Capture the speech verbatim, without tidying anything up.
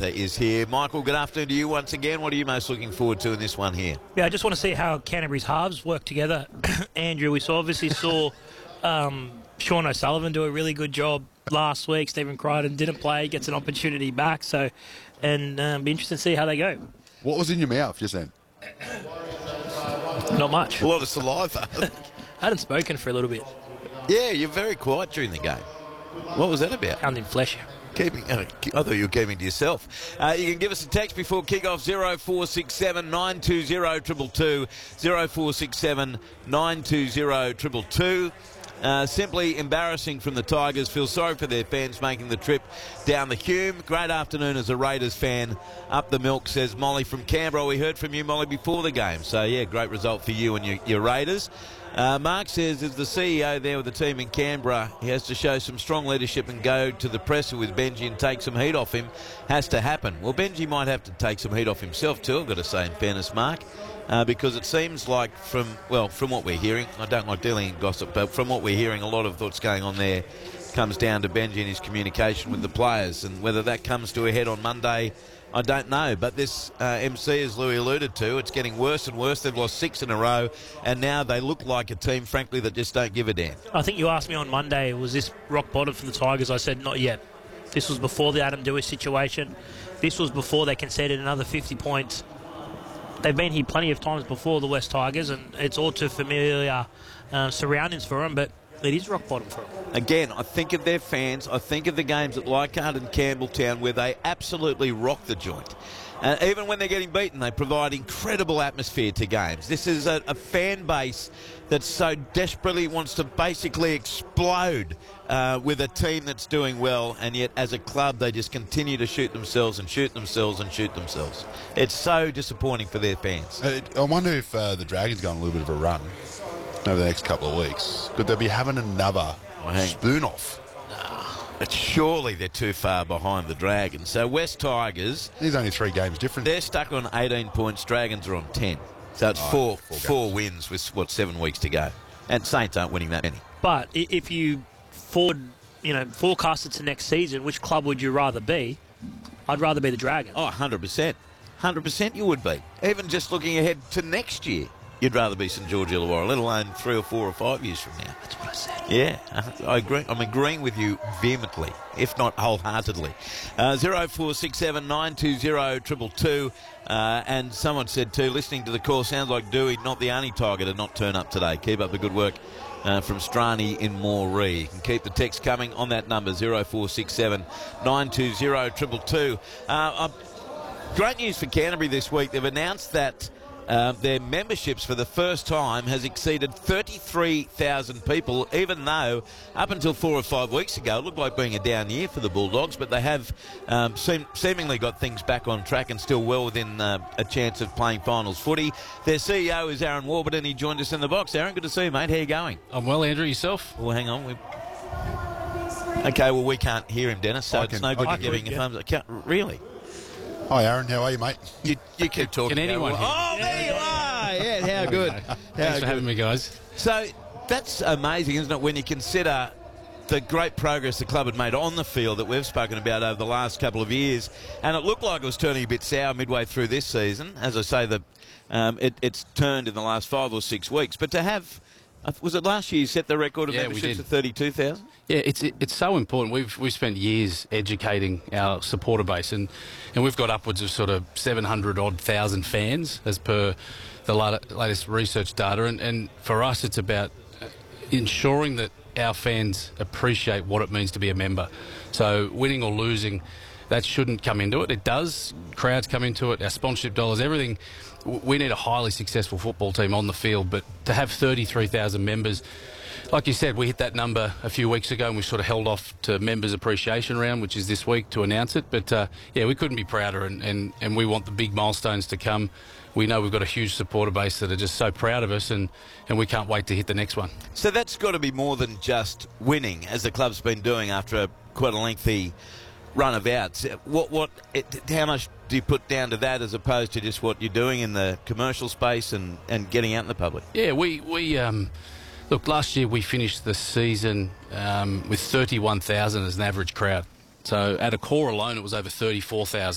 Carter is here. Michael, good afternoon to you once again. What are you most looking forward to in this one here? Yeah, I just want to see how Canterbury's halves work together. Andrew, we saw, obviously saw um, Sean O'Sullivan do a really good job last week. Stephen Crichton didn't play, gets an opportunity back. So, and um, be interested to see how they go. What was in your mouth just then? Not much. A lot of saliva. I hadn't spoken for a little bit. Yeah, you're very quiet during the game. What was that about? Pounding flesh. Keeping, uh, I thought you were keeping to yourself. Uh, you can give us a text before kick-off, zero four six seven nine two zero two two two, zero four six seven nine two zero two two two. Uh, simply embarrassing from the Tigers. Feel sorry for their fans making the trip down the Hume. Great afternoon as a Raiders fan. Up the milk, says Molly from Canberra. We heard from you, Molly, before the game. So, yeah, great result for you and your, your Raiders. Uh, Mark says, as the C E O there with the team in Canberra, he has to show some strong leadership and go to the presser with Benji and take some heat off him. Has to happen. Well, Benji might have to take some heat off himself too, I've got to say, in fairness, Mark. Uh, because it seems like from, well, from what we're hearing, I don't like dealing in gossip, but from what we're hearing, a lot of what's going on there comes down to Benji and his communication with the players. And whether that comes to a head on Monday, I don't know. But this uh, M C, as Louis alluded to, it's getting worse and worse. They've lost six in a row, and now they look like a team, frankly, that just don't give a damn. I think you asked me on Monday, was this rock bottom for the Tigers? I said, not yet. This was before the Adam Dewey situation. This was before they conceded another fifty points. They've been here plenty of times before, the West Tigers, and it's all too familiar uh, surroundings for them, but it is rock bottom for them. Again, I think of their fans. I think of the games at Leichhardt and Campbelltown where they absolutely rock the joint. Uh, even when they're getting beaten, they provide incredible atmosphere to games. This is a, a fan base that so desperately wants to basically explode uh, with a team that's doing well, and yet as a club they just continue to shoot themselves and shoot themselves and shoot themselves. It's so disappointing for their fans. Uh, I wonder if uh, the Dragons go on a little bit of a run over the next couple of weeks. Could they be having another spoon-off? But surely they're too far behind the Dragons. So West Tigers, There's only three games different. they're stuck on eighteen points. Dragons are on ten. So it's Oh, four, four four wins with, what, seven weeks to go. And Saints aren't winning that many. But i- if you forward, you know, forecast it to next season, which club would you rather be? I'd rather be the Dragons. Oh, one hundred percent. one hundred percent you would be. Even just looking ahead to next year, you'd rather be St George Illawarra, let alone three or four or five years from now. That's what I said. Yeah, I agree. I'm agreeing with you vehemently, if not wholeheartedly. Uh, zero four six seven nine two zero two two two. Uh, and someone said too, listening to the call, sounds like Dewey, not the only Tiger to not turn up today. Keep up the good work uh, from Strani in Moree. You can keep the text coming on that number, zero four six seven nine two zero two two two. Uh, uh, great news for Canterbury this week. They've announced that Um, their memberships for the first time has exceeded thirty-three thousand people, even though up until four or five weeks ago it looked like being a down year for the Bulldogs, but they have um, seem, seemingly got things back on track and still well within uh, a chance of playing finals footy. Their C E O is Aaron Warburton. He joined us in the box. Aaron, good to see you, mate. How you going? I'm well, Andrew. Yourself? Well, hang on. We... Okay, well, we can't hear him, Dennis, so I it's can- no good I you can, giving a yeah. thumbs up. Can't- Really? Hi, Aaron. How are you, mate? You, you keep talking. Can anyone about- hear? Oh, there you are. Yeah, how good. How Thanks for good. having me, guys. So that's amazing, isn't it, when you consider the great progress the club had made on the field that we've spoken about over the last couple of years. And it looked like it was turning a bit sour midway through this season. As I say, the, um, it, it's turned in the last five or six weeks. But to have, was it last year you set the record of Yeah, we memberships did. of thirty-two thousand? Yeah, it's it, it's so important. We've we've spent years educating our supporter base, and, and we've got upwards of sort of seven hundred odd thousand fans as per the lat- latest research data. And, and for us, it's about ensuring that our fans appreciate what it means to be a member. So winning or losing, that shouldn't come into it. It does. Crowds come into it. Our sponsorship dollars, everything. W- We need a highly successful football team on the field, but to have thirty-three thousand members, like you said, we hit that number a few weeks ago, and we sort of held off to Members Appreciation Round, which is this week, to announce it. But, uh, yeah, we couldn't be prouder, and, and, and we want the big milestones to come. We know we've got a huge supporter base that are just so proud of us, and, and we can't wait to hit the next one. So that's got to be more than just winning, as the club's been doing after a, quite a lengthy run of outs. What, what, it, how much do you put down to that as opposed to just what you're doing in the commercial space and, and getting out in the public? Yeah, we... we um, Look, last year we finished the season um, with thirty-one thousand as an average crowd. So at a core alone, it was over thirty-four thousand.